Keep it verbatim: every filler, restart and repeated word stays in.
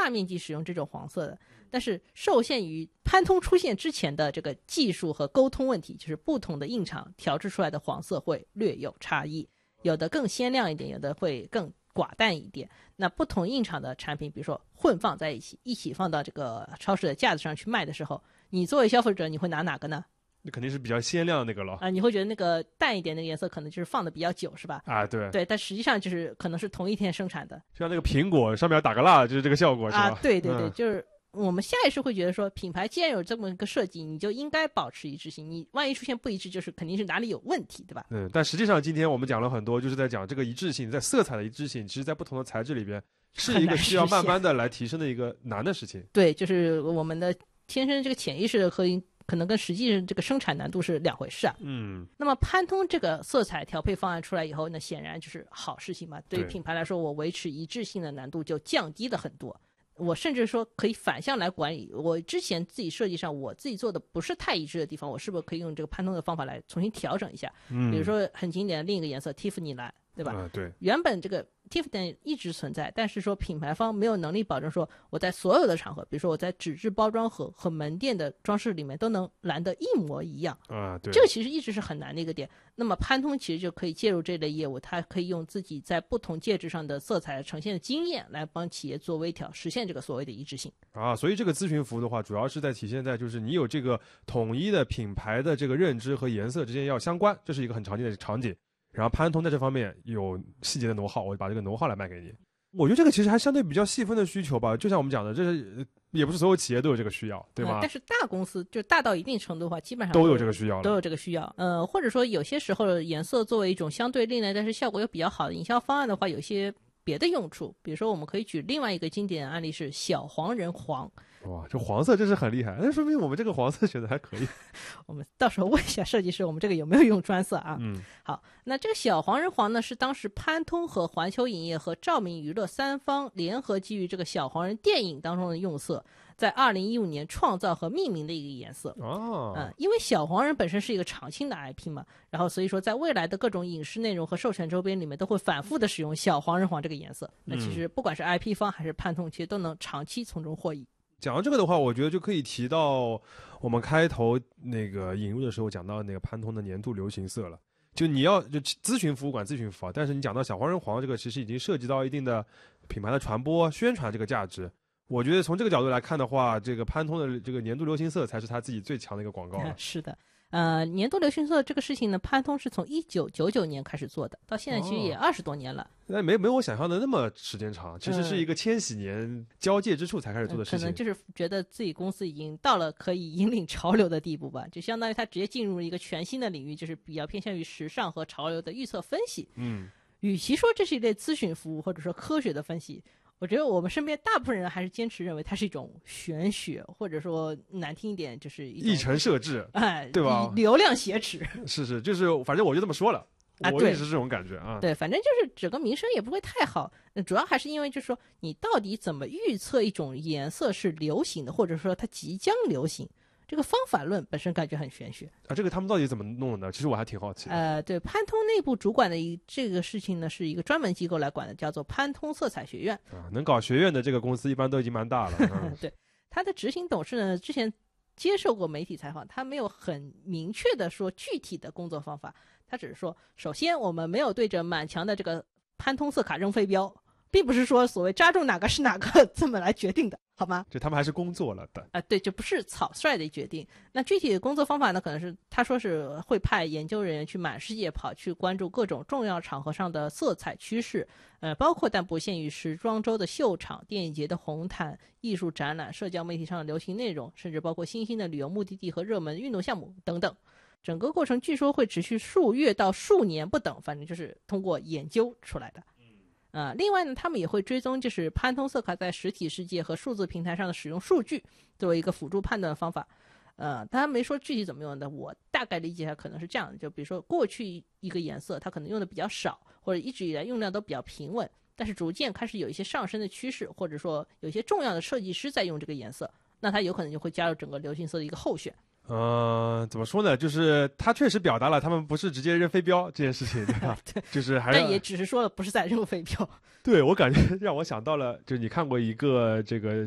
大面积使用这种黄色的，但是受限于潘通出现之前的这个技术和沟通问题，就是不同的印厂调制出来的黄色会略有差异，有的更鲜亮一点，有的会更寡淡一点。那不同印厂的产品比如说混放在一起，一起放到这个超市的架子上去卖的时候，你作为消费者你会拿哪个呢？ 那肯定是比较鲜亮的那个了啊、呃，你会觉得那个淡一点的颜色可能就是放的比较久，是吧？ 啊，对对，但实际上就是可能是同一天生产的， 像那个苹果上面要打个蜡，就是这个效果，是吧？ 啊，对对对， 嗯、 就是我们下意识会觉得说，品牌既然有这么一个设计，你就应该保持一致性，你万一出现不一致，就是肯定是哪里有问题，对吧？ 嗯，但实际上今天我们讲了很多，就是在讲这个一致性，在色彩的一致性，其实在不同的材质里边是一个需要慢慢的来提升的一个难的事情。 对，就是我们的天生这个潜意识和可能跟实际这个生产难度是两回事啊。 嗯， 那么潘通这个色彩调配方案出来以后，那显然就是好事情嘛。对于品牌来说，我维持一致性的难度就降低了很多。我甚至说可以反向来管理，我之前自己设计上我自己做的不是太一致的地方，我是不是可以用这个潘通的方法来重新调整一下？ 嗯， 比如说很经典的另一个颜色蒂芙尼蓝，对吧？ 嗯，对。 原本这个 Tiffany 一直存在，但是说品牌方没有能力保证说我在所有的场合，比如说我在纸质包装盒和门店的装饰里面都能蓝得一模一样啊，对， 这个其实一直是很难的一个点。那么潘通其实就可以介入这类业务，它可以用自己在不同介质上的色彩呈现的经验来帮企业做微调，实现这个所谓的一致性啊。所以这个咨询服务的话，主要是在体现在就是你有这个统一的品牌的这个认知和颜色之间要相关，这是一个很常见的场景。然后潘通在这方面有细节的know how，我把这个know how来卖给你。我觉得这个其实还相对比较细分的需求吧，就像我们讲的，这是也不是所有企业都有这个需要，对吧？ 嗯、但是大公司就大到一定程度的话，基本上都有这个需要了， 都有这个需要。呃，或者说有些时候颜色作为一种相对另类，但是效果又比较好的营销方案的话，有些别的用处。比如说，我们可以举另外一个经典的案例是小黄人黄。 哇，这黄色真是很厉害，那说明我们这个黄色选的还可以。 我们到时候问一下设计师，我们这个有没有用专色啊？ 嗯， 好，那这个小黄人黄呢，是当时潘通和环球影业和照明娱乐三方联合基于这个小黄人电影当中的用色，在二零一五年创造和命名的一个颜色。 哦， 嗯，因为小黄人本身是一个常青的 I P 嘛，然后所以说在未来的各种影视内容和授权周边里面都会反复的使用小黄人黄这个颜色。那其实不管是 I P 方还是潘通，其实都能长期从中获益。 讲到这个的话，我觉得就可以提到我们开头那个引入的时候讲到那个潘通的年度流行色了。就你要就咨询服务管咨询服务，但是你讲到小黄人黄这个，其实已经涉及到一定的品牌的传播宣传这个价值。我觉得从这个角度来看的话，这个潘通的这个年度流行色才是他自己最强的一个广告了。 是的。呃，年度流行色这个事情呢，潘通是从一九九九年开始做的，到现在其实也二十多年了。 那、哦、没没有我想象的那么时间长，其实是一个千禧年交界之处才开始做的事情。 嗯、可能就是觉得自己公司已经到了可以引领潮流的地步吧，就相当于他直接进入了一个全新的领域，就是比较偏向于时尚和潮流的预测分析。 嗯， 与其说这是一类咨询服务或者说科学的分析，我觉得我们身边大部分人还是坚持认为它是一种玄学，或者说难听一点就是一种议程设置， 哎， 对吧？ 流量挟持， 是是，就是反正我就这么说了， 啊、 我也是这种感觉啊。 对，反正就是整个名声也不会太好。主要还是因为就是说，你到底怎么预测一种颜色是流行的，或者说它即将流行？这个方法论本身感觉很玄学啊，这个他们到底怎么弄的呢？其实我还挺好奇的。 呃，对，潘通内部主管的一这个事情呢，是一个专门机构来管的，叫做潘通色彩学院。 啊，能搞学院的这个公司一般都已经蛮大了。嗯、 对，他的执行董事呢，之前接受过媒体采访，他没有很明确的说具体的工作方法，他只是说，首先我们没有对着满墙的这个潘通色卡扔飞镖，并不是说所谓扎中哪个是哪个这么来决定的，好吗？ 这他们还是工作了的啊、 呃，对，这不是草率的决定。那具体的工作方法呢，可能是他说是会派研究人员去满世界跑，去关注各种重要场合上的色彩趋势，呃，包括但不限于时装周的秀场、电影节的红毯、艺术展览、社交媒体上的流行内容，甚至包括新兴的旅游目的地和热门运动项目等等。整个过程据说会持续数月到数年不等，反正就是通过研究出来的。呃，另外呢，他们也会追踪就是潘通色卡在实体世界和数字平台上的使用数据，作为一个辅助判断的方法。呃，他没说具体怎么用的，我大概理解下可能是这样的，就比如说过去一个颜色它可能用的比较少，或者一直以来用量都比较平稳，但是逐渐开始有一些上升的趋势，或者说有一些重要的设计师在用这个颜色，那它有可能就会加入整个流行色的一个候选。 呃，怎么说呢？就是他确实表达了他们不是直接扔飞镖这件事情，对吧？ 对， 就是还是但也只是说了不是在扔飞镖。 对我感觉让我想到了，就是你看过一个这个